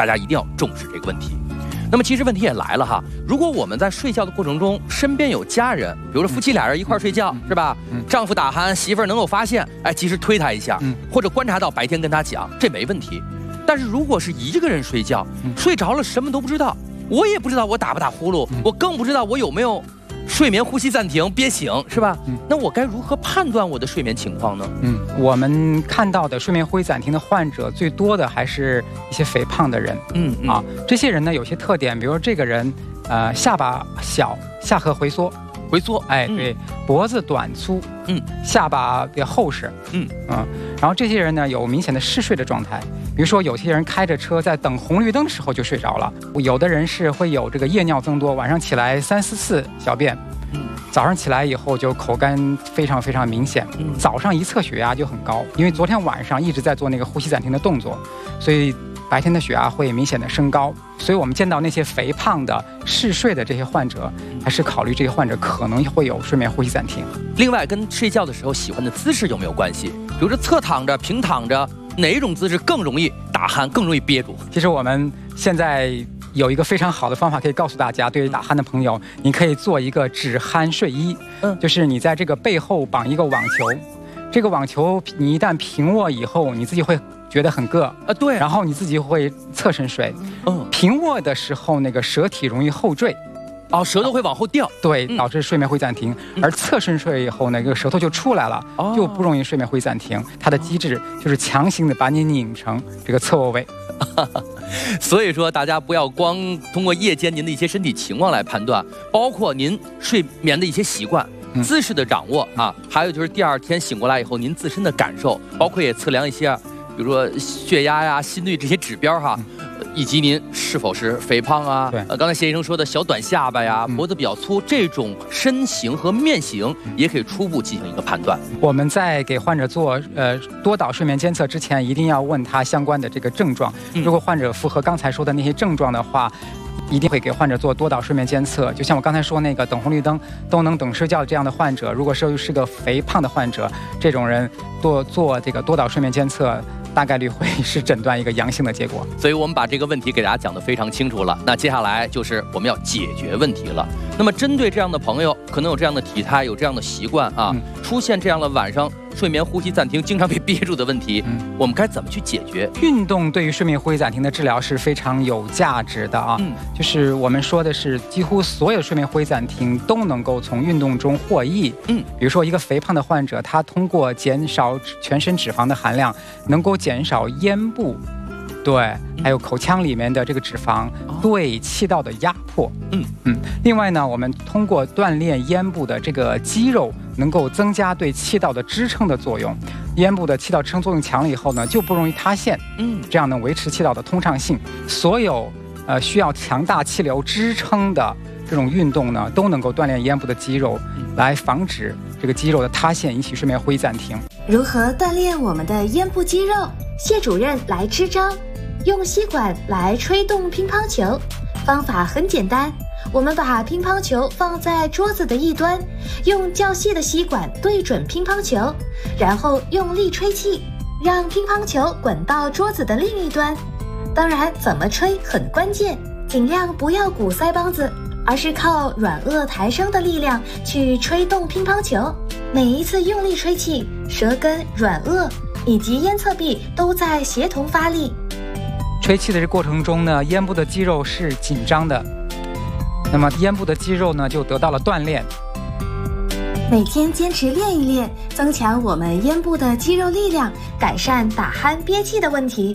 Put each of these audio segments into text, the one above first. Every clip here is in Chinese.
大家一定要重视这个问题。那么其实问题也来了哈，如果我们在睡觉的过程中，身边有家人，比如说夫妻俩人一块睡觉，是吧？丈夫打鼾，媳妇儿能够发现，哎，及时推他一下，或者观察到白天跟他讲，这没问题。但是如果是一个人睡觉，睡着了什么都不知道，我也不知道我打不打呼噜，我更不知道我有没有睡眠呼吸暂停憋醒，是吧？那我该如何判断我的睡眠情况呢？ 我们看到的睡眠呼吸暂停的患者最多的还是一些肥胖的人。这些人呢有些特点，比如说这个人下巴小，下颌回缩，哎，对，脖子短粗，下巴比较厚实，然后这些人呢有明显的嗜睡的状态，比如说有些人开着车在等红绿灯的时候就睡着了，有的人是会有这个夜尿增多，晚上起来3、4次小便，早上起来以后就口干非常非常明显，早上一测血压就很高，因为昨天晚上一直在做那个呼吸暂停的动作，所以白天的血压会明显的升高。所以我们见到那些肥胖的嗜睡的这些患者，还是考虑这些患者可能会有睡眠呼吸暂停。 另外跟睡觉的时候喜欢的姿势有没有关系？比如说侧躺着、平躺着，哪一种姿势更容易打鼾，更容易憋住？ 其实我们现在有一个非常好的方法可以告诉大家，对于打鼾的朋友，你可以做一个止鼾睡衣，就是你在这个背后绑一个网球，这个网球你一旦平握以后，你自己会觉得很硌对， 然后你自己会侧身睡，平握的时候那个舌体容易后坠， 舌头会往后掉， 对，导致睡眠会暂停。而侧身睡以后呢，这个舌头就出来了，就不容易睡眠会暂停。它的机制就是强行的把你拧成这个侧卧位。 所以说大家不要光通过夜间您的一些身体情况来判断，包括您睡眠的一些习惯、姿势的掌握还有就是第二天醒过来以后您自身的感受，包括也测量一些比如说血压呀、心率这些指标以及您是否是肥胖刚才谢医生说的小短下巴呀、脖子比较粗，这种身形和面型也可以初步进行一个判断。 我们在给患者做多导睡眠监测之前，一定要问他相关的这个症状。如果患者符合刚才说的那些症状的话，一定会给患者做多导睡眠监测。就像我刚才说那个等红绿灯都能等睡觉这样的患者，如果是个肥胖的患者，这种人做这个多导睡眠监测，大概率会是诊断一个阳性的结果。 所以我们把这个问题给大家讲得非常清楚了，那接下来就是我们要解决问题了。那么针对这样的朋友，可能有这样的体态，有这样的习惯出现这样的晚上睡眠呼吸暂停经常被憋住的问题，我们该怎么去解决？ 运动对于睡眠呼吸暂停的治疗是非常有价值的就是我们说的是几乎所有睡眠呼吸暂停都能够从运动中获益。比如说一个肥胖的患者，他通过减少全身脂肪的含量，能够减少咽部还有口腔里面的这个脂肪对气道的压迫。另外呢，我们通过锻炼咽部的这个肌肉，能够增加对气道的支撑的作用。咽部的气道支撑作用强了以后呢，就不容易塌陷。这样能维持气道的通畅性。所有需要强大气流支撑的这种运动呢，都能够锻炼咽部的肌肉，来防止这个肌肉的塌陷，引起睡眠呼吸暂停。 如何锻炼我们的咽部肌肉？谢主任来支招，用吸管来吹动乒乓球。方法很简单，我们把乒乓球放在桌子的一端，用较细的吸管对准乒乓球，然后用力吹气，让乒乓球滚到桌子的另一端。当然，怎么吹很关键，尽量不要鼓腮帮子，而是靠软腭抬升的力量去吹动乒乓球。每一次用力吹气，舌根、软腭以及咽侧壁都在协同发力。 吹气的这过程中呢，咽部的肌肉是紧张的，那么咽部的肌肉呢就得到了锻炼。 每天坚持练一练，增强我们咽部的肌肉力量，改善打鼾憋气的问题。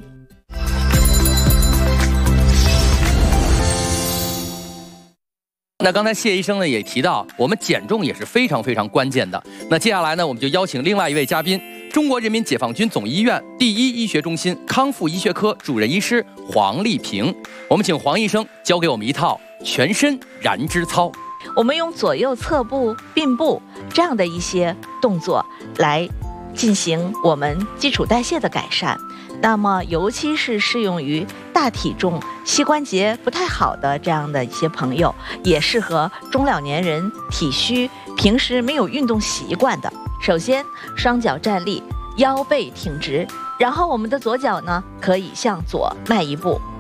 那刚才谢医生呢也提到，我们减重也是非常非常关键的。那接下来呢，我们就邀请另外一位嘉宾，中国人民解放军总医院第一医学中心康复医学科主任医师黄丽萍。我们请黄医生教给我们一套全身燃脂操。 我们用左右侧部、并步这样的一些动作来进行我们基础代谢的改善。那么尤其是适用于大体重、膝关节不太好的这样的一些朋友，也适合中老年人体虚、平时没有运动习惯的。首先，双脚站立，腰背挺直，然后我们的左脚呢可以向左迈一步，